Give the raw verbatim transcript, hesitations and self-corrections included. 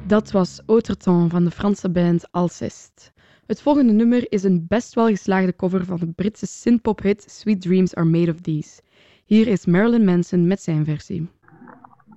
Dat was Autre-temps van de Franse band Alceste. Het volgende nummer is een best wel geslaagde cover van de Britse synthpop-hit Sweet Dreams Are Made of These. Hier is Marilyn Manson met zijn versie.